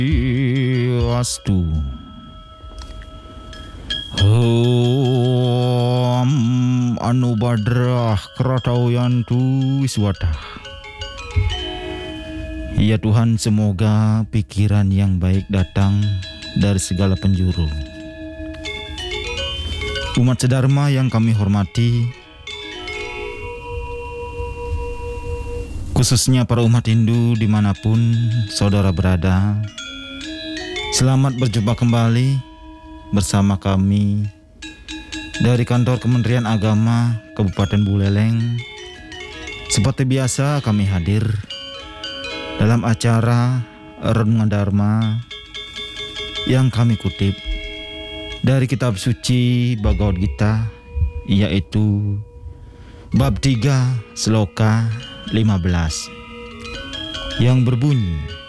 Astu. Om anu badrah kratayantu wiswadah. Ya Tuhan, semoga pikiran yang baik datang dari segala penjuru. Umat sedharma yang kami hormati, khususnya para umat Hindu dimanapun saudara berada, selamat berjumpa kembali bersama kami dari kantor Kementerian Agama Kabupaten Buleleng. Seperti biasa kami hadir dalam acara Renungan Dharma yang kami kutip dari kitab suci Bhagavad Gita, yaitu bab 3 sloka 15 yang berbunyi,